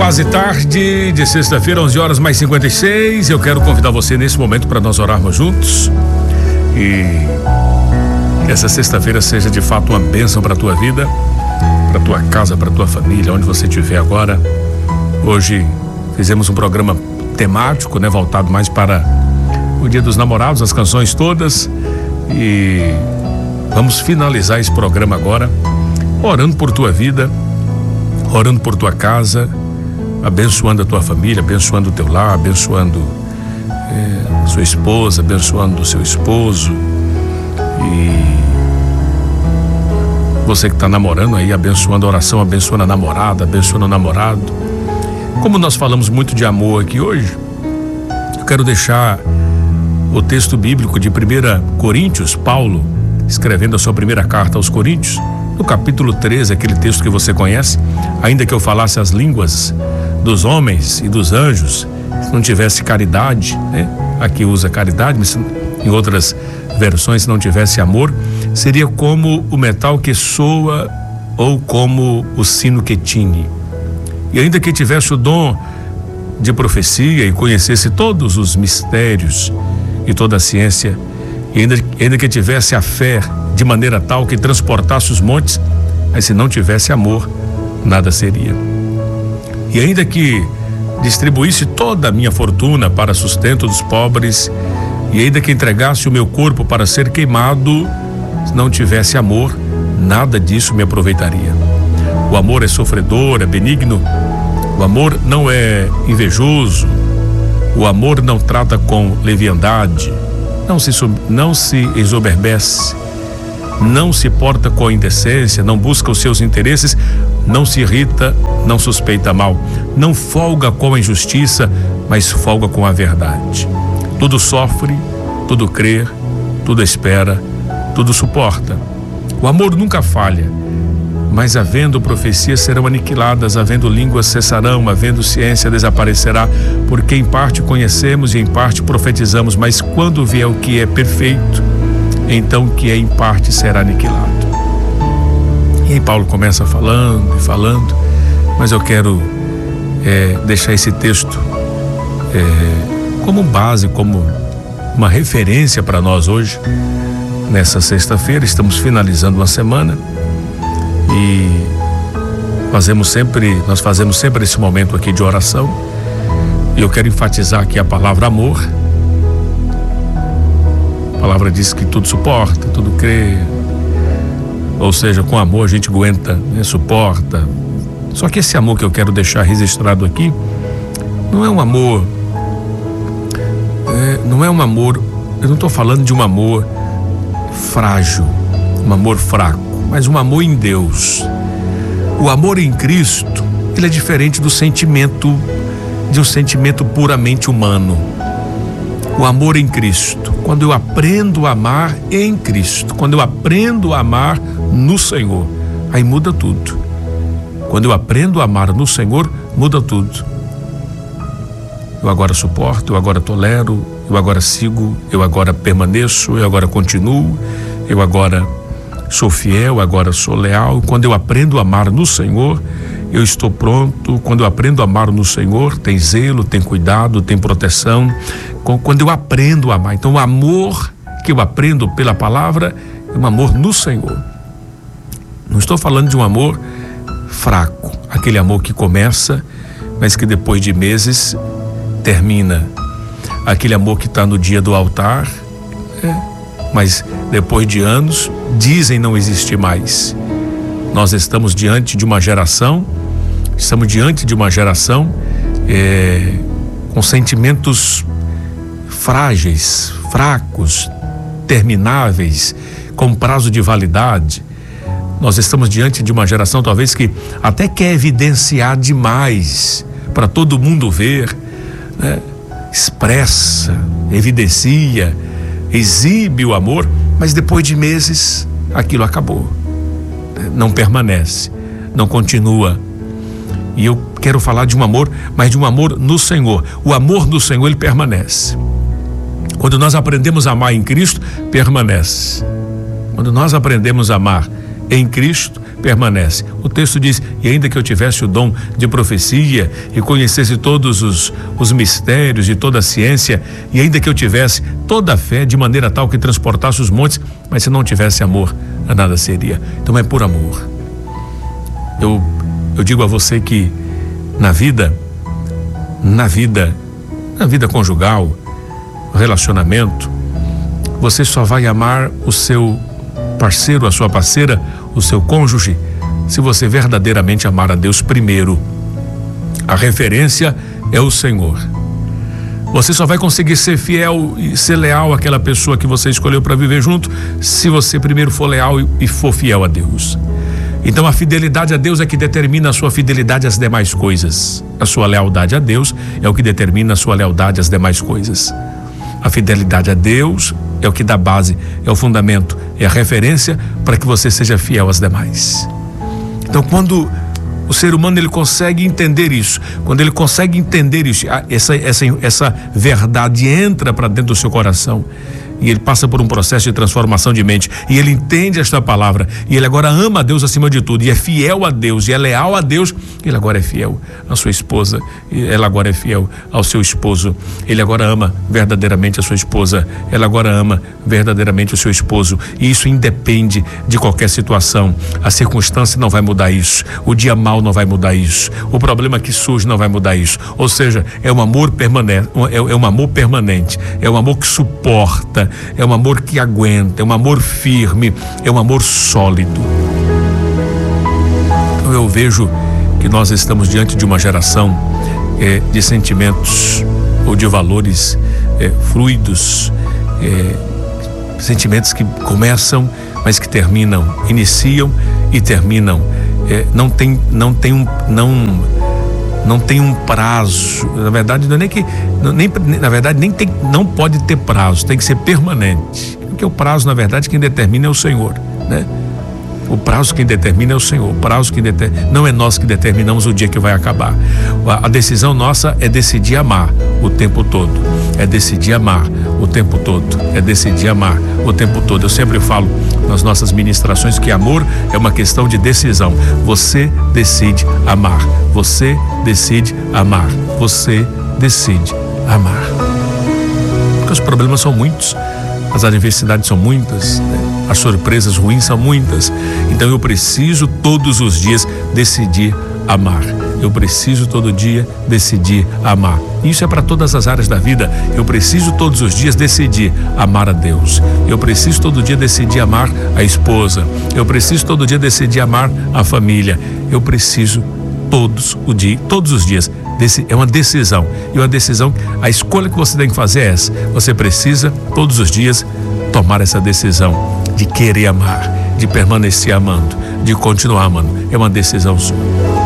Quase tarde de sexta-feira, 11h mais 56. Eu quero convidar você nesse momento para nós orarmos juntos e que essa sexta-feira seja de fato uma bênção para a tua vida, para a tua casa, para a tua família, onde você estiver agora. Hoje fizemos um programa temático, voltado mais para o Dia dos Namorados, as canções todas, e vamos finalizar esse programa agora orando por tua vida, orando por tua casa, abençoando a tua família, abençoando o teu lar, abençoando sua esposa, abençoando o seu esposo, e você que está namorando aí, abençoando a oração, abençoando a namorada, abençoando o namorado. Como nós falamos muito de amor aqui hoje, eu quero deixar o texto bíblico de 1 Coríntios, Paulo escrevendo a sua primeira carta aos Coríntios, no capítulo 13, aquele texto que você conhece: ainda que eu falasse as línguas dos homens e dos anjos, se não tivesse caridade, aqui usa caridade, mas em outras versões, se não tivesse amor, seria como o metal que soa ou como o sino que tine. E ainda que tivesse o dom de profecia e conhecesse todos os mistérios e toda a ciência, e ainda que tivesse a fé de maneira tal que transportasse os montes, mas se não tivesse amor, nada seria. E ainda que distribuísse toda a minha fortuna para sustento dos pobres, e ainda que entregasse o meu corpo para ser queimado, se não tivesse amor, nada disso me aproveitaria. O amor é sofredor, é benigno, o amor não é invejoso, o amor não trata com leviandade, não se exoberbece, não se porta com indecência, não busca os seus interesses, não se irrita, não suspeita mal, não folga com a injustiça, mas folga com a verdade. Tudo sofre, tudo crê, tudo espera, tudo suporta. O amor nunca falha, mas havendo profecias serão aniquiladas, havendo línguas cessarão, havendo ciência desaparecerá, porque em parte conhecemos e em parte profetizamos, mas quando vier o que é perfeito, então o que é em parte será aniquilado. E aí Paulo começa falando e falando, mas eu quero deixar esse texto como base, como uma referência para nós hoje. Nessa sexta-feira estamos finalizando uma semana e nós fazemos sempre esse momento aqui de oração, e eu quero enfatizar aqui a palavra amor. A palavra diz que tudo suporta, tudo crê, ou seja, com amor a gente aguenta, suporta. Só que esse amor que eu quero deixar registrado aqui não é um amor, eu não estou falando de um amor frágil, um amor fraco, mas um amor em Deus. O amor em Cristo, ele é diferente de um sentimento puramente humano. O amor em Cristo, quando eu aprendo a amar em Cristo, quando eu aprendo a amar no Senhor, aí muda tudo. Quando eu aprendo a amar no Senhor, muda tudo. Eu agora suporto, eu agora tolero, eu agora sigo, eu agora permaneço, eu agora continuo, eu agora sou fiel, agora sou leal. Quando eu aprendo a amar no Senhor, eu estou pronto. Quando eu aprendo a amar no Senhor, tem zelo, tem cuidado, tem proteção. Quando eu aprendo a amar, então o amor que eu aprendo pela palavra é um amor no Senhor. Não estou falando de um amor fraco, aquele amor que começa, mas que depois de meses termina. Aquele amor que está no dia do altar, mas depois de anos dizem não existir mais. Nós estamos diante de uma geração com sentimentos frágeis, fracos, termináveis, com prazo de validade. Nós estamos diante de uma geração talvez que até quer evidenciar demais para todo mundo ver, expressa, evidencia, exibe o amor, mas depois de meses aquilo acabou, não permanece, não continua. E eu quero falar de um amor, mas de um amor no Senhor. O amor no Senhor, ele permanece. Quando nós aprendemos a amar em Cristo, permanece. Quando nós aprendemos a amar em Cristo, permanece. O texto diz: e ainda que eu tivesse o dom de profecia e conhecesse todos os mistérios e toda a ciência, e ainda que eu tivesse toda a fé de maneira tal que transportasse os montes, mas se não tivesse amor, nada seria. Então é por amor. Eu digo a você que na vida conjugal, relacionamento, você só vai amar o seu parceiro, a sua parceira, o seu cônjuge, se você verdadeiramente amar a Deus primeiro. A referência é o Senhor. Você só vai conseguir ser fiel e ser leal àquela pessoa que você escolheu para viver junto, se você primeiro for leal e for fiel a Deus. Então a fidelidade a Deus é que determina a sua fidelidade às demais coisas. A sua lealdade a Deus é o que determina a sua lealdade às demais coisas. A fidelidade a Deus é o que dá base, é o fundamento, é a referência para que você seja fiel às demais. Então quando o ser humano ele consegue entender isso, quando ele consegue entender isso, essa verdade entra para dentro do seu coração, e ele passa por um processo de transformação de mente, e ele entende esta palavra, e ele agora ama a Deus acima de tudo, e é fiel a Deus, e é leal a Deus. Ele agora é fiel à sua esposa, e ela agora é fiel ao seu esposo. Ele agora ama verdadeiramente a sua esposa, ela agora ama verdadeiramente o seu esposo, e isso independe de qualquer situação. A circunstância não vai mudar isso, o dia mau não vai mudar isso, o problema que surge não vai mudar isso. Ou seja, é um amor permanente, é um amor permanente, é um amor que suporta, é um amor que aguenta, é um amor firme, é um amor sólido. Então eu vejo que nós estamos diante de uma geração de sentimentos ou de valores fluidos, sentimentos que começam, mas que terminam, iniciam e terminam. Não tem um prazo. Na verdade, não pode ter prazo, tem que ser permanente. Porque o prazo, na verdade, quem determina é o Senhor, né? O prazo quem determina é o Senhor. O prazo que não é nós que determinamos o dia que vai acabar. A decisão nossa é decidir amar o tempo todo. É decidir amar o tempo todo. É decidir amar o tempo todo. Eu sempre falo nas nossas ministrações que amor é uma questão de decisão. Você decide amar. Você decide amar. Você decide amar. Porque os problemas são muitos. As adversidades são muitas, né? As surpresas ruins são muitas. Então eu preciso todos os dias decidir amar. Eu preciso todo dia decidir amar. Isso é para todas as áreas da vida. Eu preciso todos os dias decidir amar a Deus. Eu preciso todo dia decidir amar a esposa. Eu preciso todo dia decidir amar a família. Eu preciso todos os dias. É uma decisão. E uma decisão, a escolha que você tem que fazer é essa. Você precisa todos os dias tomar essa decisão de querer amar, de permanecer amando, de continuar amando. É uma decisão sua.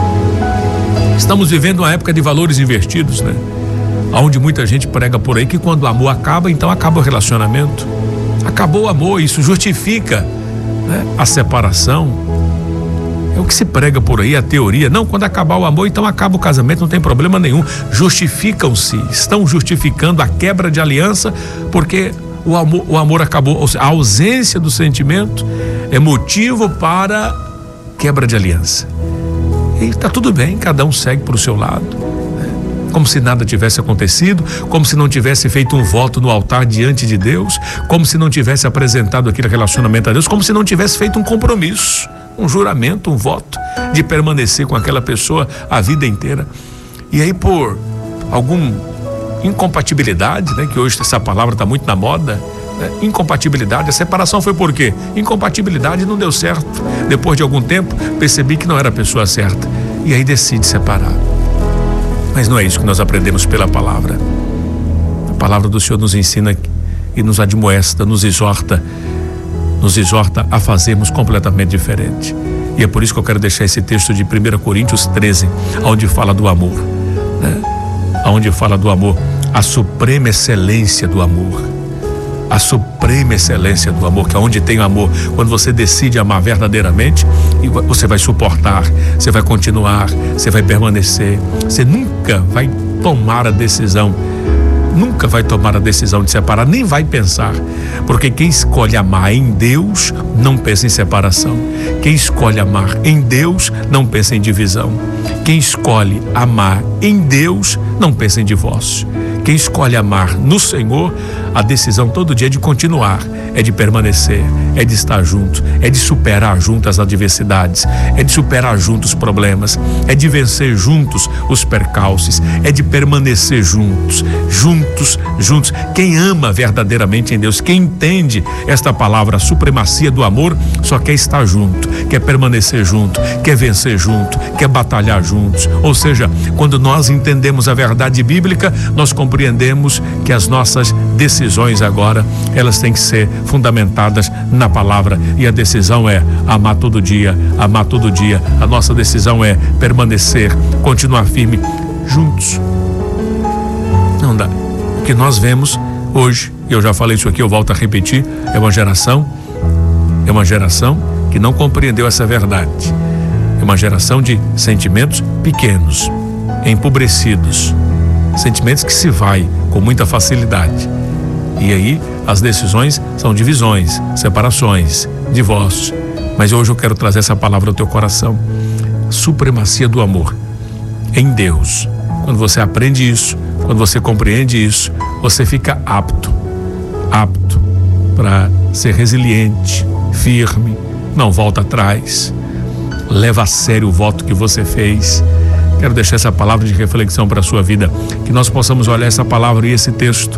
Estamos vivendo uma época de valores invertidos, né? Onde muita gente prega por aí que quando o amor acaba, então acaba o relacionamento. Acabou o amor, isso justifica, né, a separação. É o que se prega por aí, a teoria. Não, quando acabar o amor, então acaba o casamento, não tem problema nenhum. Justificam-se, estão justificando a quebra de aliança, porque o amor acabou. Ou seja, a ausência do sentimento é motivo para quebra de aliança. E está tudo bem, cada um segue para o seu lado, né? Como se nada tivesse acontecido, como se não tivesse feito um voto no altar diante de Deus, como se não tivesse apresentado aquele relacionamento a Deus, como se não tivesse feito um compromisso, um juramento, um voto de permanecer com aquela pessoa a vida inteira. E aí, por alguma incompatibilidade, né, que hoje essa palavra está muito na moda, né, incompatibilidade, a separação foi por quê? Incompatibilidade, não deu certo. Depois de algum tempo, percebi que não era a pessoa certa. E aí decide separar. Mas não é isso que nós aprendemos pela palavra. A palavra do Senhor nos ensina e nos admoesta, nos exorta a fazermos completamente diferente. E é por isso que eu quero deixar esse texto de 1 Coríntios 13, onde fala do amor, né? Onde fala do amor, a suprema excelência do amor. A suprema excelência do amor, que é onde tem o amor. Quando você decide amar verdadeiramente, você vai suportar, você vai continuar, você vai permanecer. Você nunca vai tomar a decisão nunca vai tomar a decisão de separar, nem vai pensar, porque quem escolhe amar em Deus não pensa em separação. Quem escolhe amar em Deus não pensa em divisão. Quem escolhe amar em Deus não pensa em divórcio. Quem escolhe amar no Senhor, a decisão todo dia é de continuar, é de permanecer, é de estar junto, é de superar juntos as adversidades, é de superar juntos os problemas, é de vencer juntos os percalços, é de permanecer juntos. Quem ama verdadeiramente em Deus, quem entende esta palavra, a supremacia do amor, só quer estar junto, quer permanecer junto, quer vencer junto, quer batalhar juntos. Ou seja, quando nós entendemos a verdade bíblica, nós compreendemos que as nossas decisões agora, elas têm que ser fundamentadas na palavra, e a decisão é amar todo dia. A nossa decisão é permanecer, continuar firme juntos. Não dá. O que nós vemos hoje, e eu já falei isso aqui, eu volto a repetir, é uma geração que não compreendeu essa verdade. É uma geração de sentimentos pequenos, empobrecidos, sentimentos que se vai com muita facilidade. E aí as decisões são divisões, separações, divórcios. Mas hoje eu quero trazer essa palavra ao teu coração: supremacia do amor em Deus. Quando você aprende isso, quando você compreende isso, você fica apto para ser resiliente, firme, não volta atrás, leva a sério o voto que você fez. Quero deixar essa palavra de reflexão para a sua vida, que nós possamos olhar essa palavra e esse texto.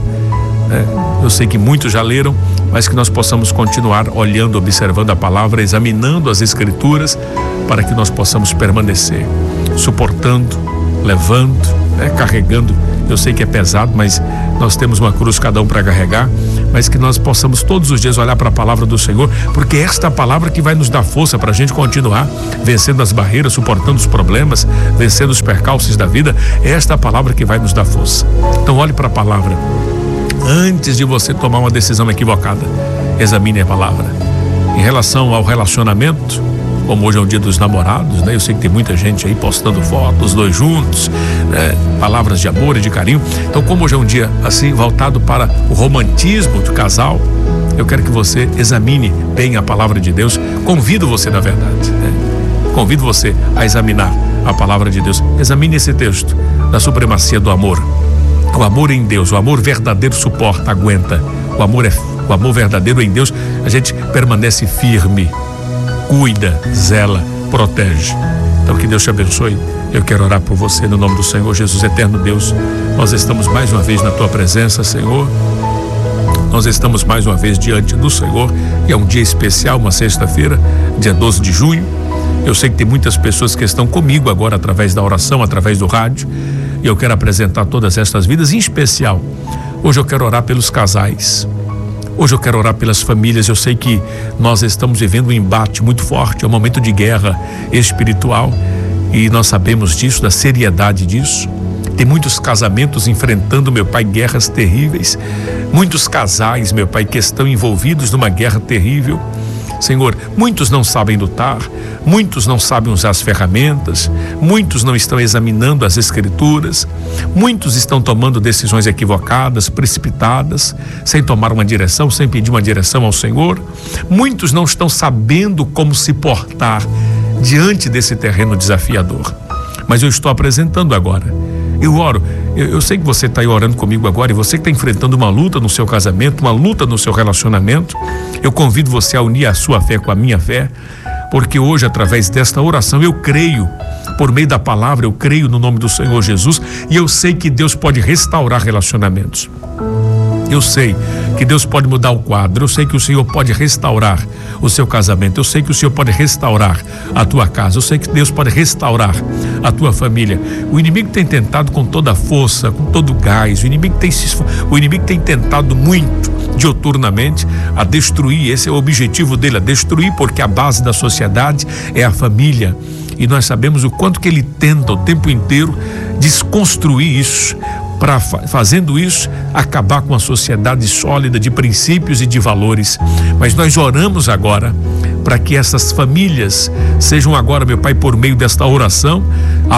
Eu sei que muitos já leram, mas que nós possamos continuar olhando, observando a palavra, examinando as Escrituras, para que nós possamos permanecer, suportando, levando, carregando. Eu sei que é pesado, mas nós temos uma cruz cada um para carregar, mas que nós possamos todos os dias olhar para a palavra do Senhor, porque é esta palavra que vai nos dar força para a gente continuar vencendo as barreiras, suportando os problemas, vencendo os percalços da vida. É esta palavra que vai nos dar força. Então olhe para a palavra. Antes de você tomar uma decisão equivocada, examine a palavra. Em relação ao relacionamento, como hoje é o dia dos namorados, eu sei que tem muita gente aí postando fotos, os dois juntos, palavras de amor e de carinho. Então, como hoje é um dia assim, voltado para o romantismo do casal, eu quero que você examine bem a palavra de Deus. Convido você, na verdade, convido você a examinar a palavra de Deus. Examine esse texto da supremacia do amor. O amor em Deus, o amor verdadeiro suporta, aguenta. O amor verdadeiro em Deus, a gente permanece firme, cuida, zela, protege. Então que Deus te abençoe. Eu quero orar por você no nome do Senhor Jesus. Eterno Deus, nós estamos mais uma vez na tua presença, Senhor. Nós estamos mais uma vez diante do Senhor, e é um dia especial, uma sexta-feira, dia 12 de junho. Eu sei que tem muitas pessoas que estão comigo agora através da oração, através do rádio, e eu quero apresentar todas estas vidas, em especial, hoje eu quero orar pelos casais. Hoje eu quero orar pelas famílias. Eu sei que nós estamos vivendo um embate muito forte, é um momento de guerra espiritual, e nós sabemos disso, da seriedade disso. Tem muitos casamentos enfrentando, meu Pai, guerras terríveis. Muitos casais, meu Pai, que estão envolvidos numa guerra terrível. Senhor, muitos não sabem lutar, muitos não sabem usar as ferramentas, muitos não estão examinando as Escrituras, muitos estão tomando decisões equivocadas, precipitadas, sem tomar uma direção, sem pedir uma direção ao Senhor. Muitos não estão sabendo como se portar diante desse terreno desafiador. Mas eu estou apresentando agora. Eu oro, eu sei que você está aí orando comigo agora, e você que está enfrentando uma luta no seu casamento, uma luta no seu relacionamento, eu convido você a unir a sua fé com a minha fé, porque hoje, através desta oração, eu creio, por meio da palavra, eu creio no nome do Senhor Jesus, e eu sei que Deus pode restaurar relacionamentos. Eu sei que Deus pode mudar o quadro. Eu sei que o Senhor pode restaurar o seu casamento. Eu sei que o Senhor pode restaurar a tua casa. Eu sei que Deus pode restaurar a tua família. O inimigo tem tentado com toda a força, com todo o gás. O inimigo tem tentado muito, diuturnamente, a destruir. Esse é o objetivo dele, a destruir, porque a base da sociedade é a família. E nós sabemos o quanto que ele tenta o tempo inteiro desconstruir isso, para, fazendo isso, acabar com a sociedade sólida de princípios e de valores. Mas nós oramos agora para que essas famílias sejam agora, meu Pai, por meio desta oração,